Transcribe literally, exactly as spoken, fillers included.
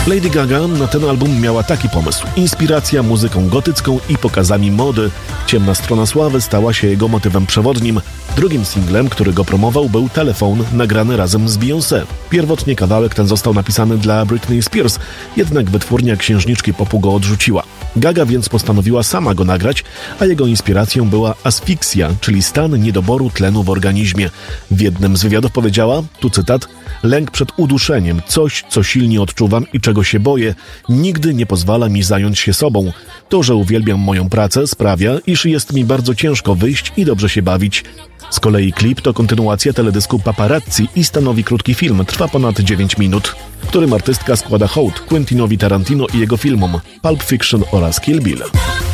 Lady Gaga na ten album miała taki pomysł. Inspiracja muzyką gotycką i pokazami mody. Ciemna strona sławy stała się jego motywem przewodnim. Drugim singlem, który go promował, był Telefon, nagrany razem z Beyoncé. Pierwotnie kawałek ten został napisany dla Britney Spears, jednak wytwórnia księżniczki popu go odrzuciła. Gaga więc postanowiła sama go nagrać, a jego inspiracją była asfiksja, czyli stan niedoboru tlenu w organizmie. W jednym z wywiadów powiedziała, tu cytat, lęk przed uduszeniem, coś, co silnie odczuwam i czego się boję, nigdy nie pozwala mi zająć się sobą. To, że uwielbiam moją pracę, sprawia, iż jest mi bardzo ciężko wyjść i dobrze się bawić. Z kolei klip to kontynuacja teledysku Paparazzi i stanowi krótki film, trwa ponad dziewięć minut, w którym artystka składa hołd Quentinowi Tarantino i jego filmom Pulp Fiction oraz Kill Bill.